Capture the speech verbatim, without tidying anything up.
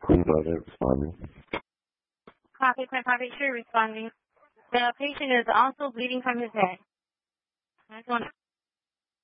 Queen Mother responding. Copy, Queen Poppy Tree responding. The patient is also bleeding from his head. I just want to